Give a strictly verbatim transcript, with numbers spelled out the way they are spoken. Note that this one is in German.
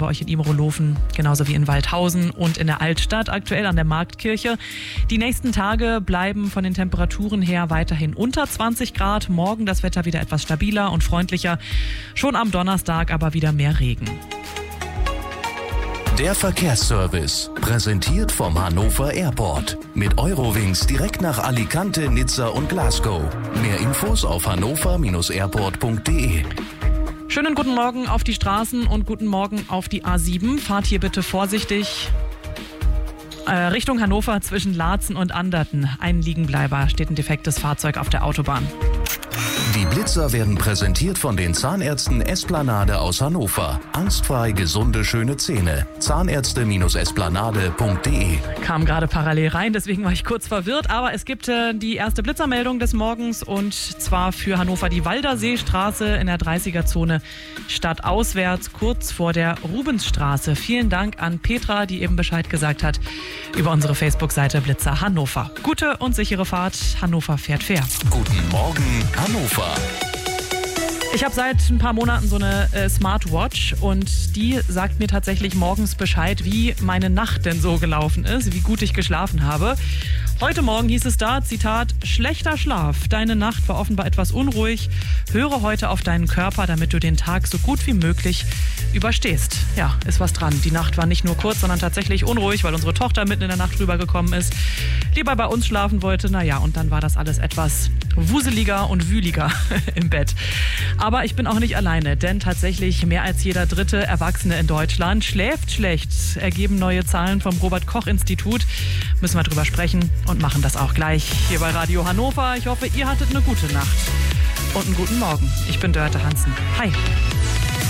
bei euch in Imerolofen, genauso wie in Waldhausen und in der Altstadt, aktuell an der Marktkirche. Die nächsten Tage bleiben von den Temperaturen her weiterhin unter zwanzig Grad. Morgen das Wetter wieder etwas stabiler und freundlicher. Schon am Donnerstag aber wieder mehr Regen. Der Verkehrsservice, präsentiert vom Hannover Airport. Mit Eurowings direkt nach Alicante, Nizza und Glasgow. Mehr Infos auf hannover Bindestrich airport punkt de. Schönen guten Morgen auf die Straßen und guten Morgen auf die A sieben. Fahrt hier bitte vorsichtig äh, Richtung Hannover zwischen Laatzen und Anderten. Ein Liegenbleiber, steht ein defektes Fahrzeug auf der Autobahn. Die Blitzer werden präsentiert von den Zahnärzten Esplanade aus Hannover. Angstfrei gesunde, schöne Zähne. Zahnärzte Esplanade punkt de. Kam gerade parallel rein, deswegen war ich kurz verwirrt. Aber es gibt äh, die erste Blitzermeldung des Morgens und zwar für Hannover die Walderseestraße in der dreißiger-Zone stadtauswärts, kurz vor der Rubensstraße. Vielen Dank an Petra, die eben Bescheid gesagt hat über unsere Facebook-Seite Blitzer Hannover. Gute und sichere Fahrt. Hannover fährt fair. Guten Morgen, Hannover. Ich habe seit ein paar Monaten so eine äh, Smartwatch und die sagt mir tatsächlich morgens Bescheid, wie meine Nacht denn so gelaufen ist, wie gut ich geschlafen habe. Heute Morgen hieß es da, Zitat, schlechter Schlaf. Deine Nacht war offenbar etwas unruhig. Höre heute auf deinen Körper, damit du den Tag so gut wie möglich überstehst. Ja, ist was dran. Die Nacht war nicht nur kurz, sondern tatsächlich unruhig, weil unsere Tochter mitten in der Nacht rübergekommen ist, lieber bei uns schlafen wollte. Naja, und dann war das alles etwas wuseliger und wühliger im Bett. Aber ich bin auch nicht alleine, denn tatsächlich mehr als jeder dritte Erwachsene in Deutschland schläft schlecht, ergeben neue Zahlen vom Robert-Koch-Institut. Müssen wir drüber sprechen und machen das auch gleich hier bei Radio Hannover. Ich hoffe, ihr hattet eine gute Nacht und einen guten Morgen. Ich bin Dörte Hansen. Hi.